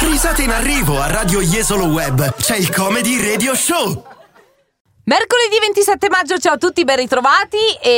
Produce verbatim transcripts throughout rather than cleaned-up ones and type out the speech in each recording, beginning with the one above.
Risate in arrivo a Radio Jesolo Web. C'è il Comedy Radio Show. Mercoledì ventisette maggio, ciao a tutti, ben ritrovati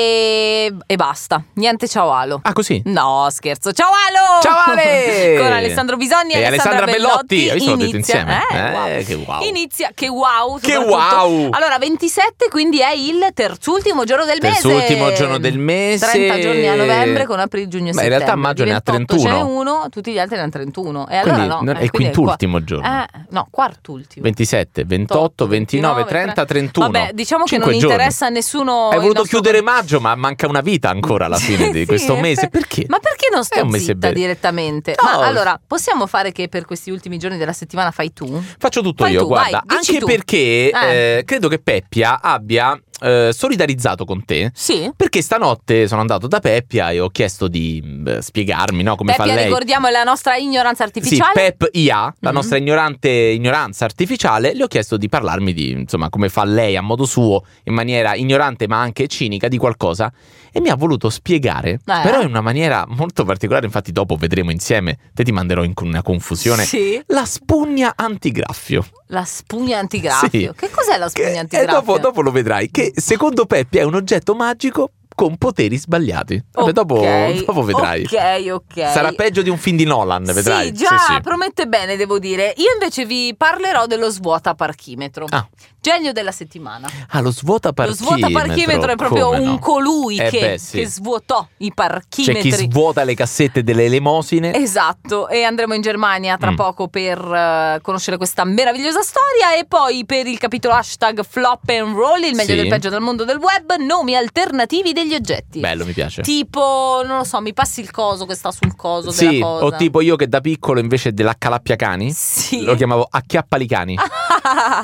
e, e basta, niente ciao Alo. Ah, così? No, scherzo, ciao Alo! Ciao Ale! Con Alessandro Bisogni e, e Alessandra, Alessandra Bellotti. Bellotti. Io sono detto Inizia, insieme. Eh, Eh, wow. che wow. Inizia, che wow. Che wow! Allora, ventisette quindi è il terzultimo giorno del mese. Terzultimo giorno del mese. trenta giorni a novembre con aprile, giugno e Beh, in settembre. realtà maggio ne ha ventotto trentuno. Ce n'è uno, tutti gli altri ne hanno trentuno. E Quindi allora no. non- è eh, il quindi quintultimo qua- giorno. Eh, no, quartultimo. ventisette, ventotto, ventinove, trenta, trentuno. Vabbè, diciamo che Cinque non giorni. interessa a nessuno. Hai il voluto nostro- chiudere maggio, ma manca una vita ancora alla fine Sì, di sì, questo in mese. effetti. Perché? Ma perché non È sto un mese zitta bello. direttamente? No. Ma allora, possiamo fare che per questi ultimi giorni della settimana fai tu? Faccio tutto Fai io, tu, guarda. vai, dici Anche tu. perché Eh. eh, credo che Peppia abbia eh, solidarizzato con te. Sì. Perché stanotte sono andato da Peppia e ho chiesto di beh, spiegarmi, no, come Peppia, fa lei. ricordiamo, è la nostra ignoranza Sì, artificiale. Pep I A, la Mhm. nostra ignorante ignoranza artificiale, le ho chiesto di parlarmi di, insomma, come fa lei a modo suo, in maniera ignorante ma anche cinica, di qualcosa, e mi ha voluto spiegare, però in una maniera molto particolare, infatti dopo vedremo insieme, te ti manderò in una confusione, Sì. la spugna antigraffio. La spugna antigraffio. Sì. Che cos'è la spugna Che- antigraffio? E dopo, dopo lo vedrai, che secondo Peppia è un oggetto magico con poteri sbagliati. Vabbè, Ok, dopo, dopo vedrai. Ok, ok. Sarà peggio di un film di Nolan, vedrai. Sì, già, Sì, sì. promette bene, devo dire. Io invece vi parlerò dello svuotaparchimetro. Ah. Genio della settimana. Ah, lo svuotaparchimetro. Lo svuotaparchimetro è proprio come un no? colui Eh che, beh, sì. che svuotò i C'è parchimetri. chi svuota le cassette delle elemosine. Esatto, e andremo in Germania tra Mm. poco per eh, conoscere questa meravigliosa storia e poi per il capitolo hashtag flop and roll, il meglio Sì. del peggio del mondo del web, nomi alternativi degli oggetti. Bello, mi piace. Tipo, non lo so, mi passi il coso che sta sul coso Sì, della cosa. o tipo io che da piccolo invece dell'accalappiacani Sì. lo chiamavo acchiappalicani.